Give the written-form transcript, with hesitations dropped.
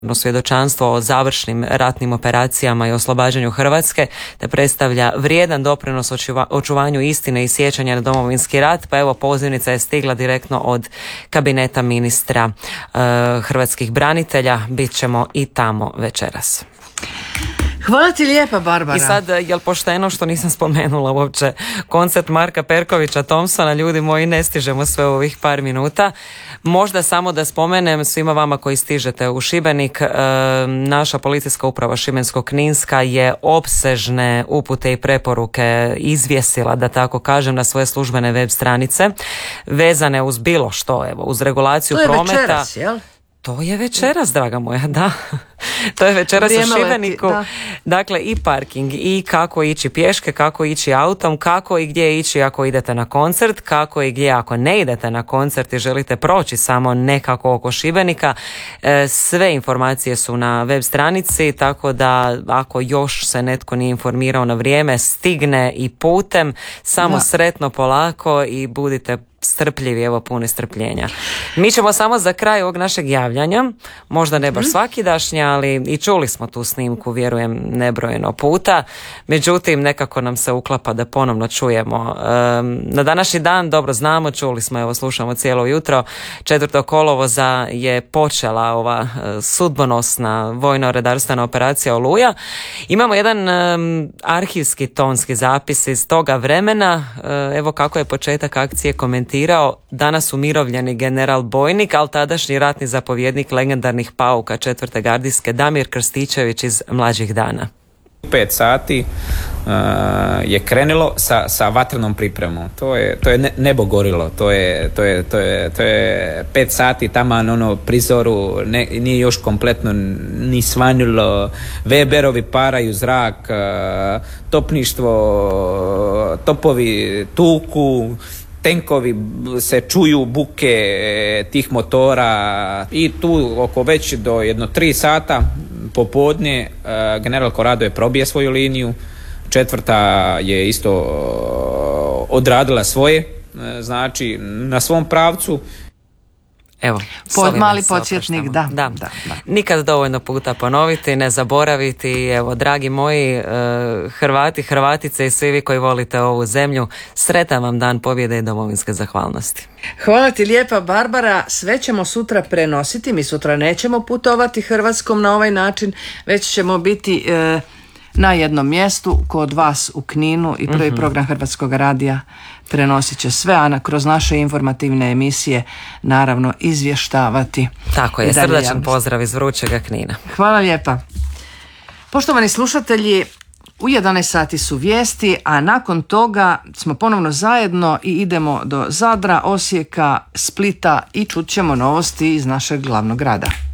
svjedočanstvo o završnim ratnim operacijama i oslobađanju Hrvatske, te predstavlja vrijedan doprinos očuvanju istine i sjećanja na Domovinski rat. Pa evo, pozivnica je stigla direktno od kabineta ministra hrvatskih branitelja. Bit ćemo i tamo večeras. Hvala ti lijepa, Barbara. I sad, jel pošteno što nisam spomenula uopće koncert Marka Perkovića Thompsona? Ljudi moji, ne stižemo sve u ovih par minuta. Možda samo da spomenem svima vama koji stižete u Šibenik, naša policijska uprava Šibensko-kninska je opsežne upute i preporuke izvjesila, da tako kažem, na svoje službene web stranice vezane uz bilo što, evo, uz regulaciju prometa. To je večeras, jel? To je večeras, draga moja, da. To je večeras u Šibeniku. Dakle, i parking, i kako ići pješke, kako ići autom, kako i gdje ići ako idete na koncert, kako i gdje ako ne idete na koncert i želite proći samo nekako oko Šibenika. Sve informacije su na web stranici, tako da ako još se netko nije informirao na vrijeme, stigne i putem, samo sretno, polako i budite strpljivi, evo, puni strpljenja. Mi ćemo samo za kraj ovog našeg javljanja, možda ne baš svakidašnja, ali i čuli smo tu snimku, vjerujem, nebrojeno puta, međutim nekako nam se uklapa da ponovno čujemo. Na današnji dan, dobro znamo, čuli smo, evo, slušamo cijelo jutro, 4. kolovoza je počela ova sudbonosna vojno-redarstvena operacija Oluja. Imamo jedan arhivski tonski zapis iz toga vremena, evo kako je početak akcije komentirao danas umirovljeni general bojnik, ali tadašnji ratni zapovjednik legendarnih pauka 4. gardijske Damir Krstičević iz mlađih dana. 5 sati je krenulo sa vatrenom pripremom. To je nebo gorilo. To je 5 sati taman ono prizoru, nije još kompletno ni svanjilo. Weberovi paraju zrak, topništvo, topovi tuku, tenkovi se čuju, buke tih motora i tu oko već do jedno 3 sata popodne general Korado je probije svoju liniju, 4. je isto odradila svoje, znači na svom pravcu. Evo, pod mali podsjetnik, da. Nikad dovoljno puta ponoviti, ne zaboraviti. Evo, dragi moji Hrvati, Hrvatice i svi vi koji volite ovu zemlju, sretan vam dan pobjede i domovinske zahvalnosti. Hvala ti lijepa, Barbara. Sve ćemo sutra prenositi. Mi sutra nećemo putovati Hrvatskom na ovaj način, već ćemo biti na jednom mjestu kod vas u Kninu i prvi program Hrvatskog radija prenosit će sve, a kroz naše informativne emisije naravno izvještavati. Tako je, srdačan pozdrav iz vrućega Knina. Hvala lijepa. Poštovani slušatelji, u 11 sati su vijesti, a nakon toga smo ponovno zajedno i idemo do Zadra, Osijeka, Splita i čut ćemo novosti iz našeg glavnog grada.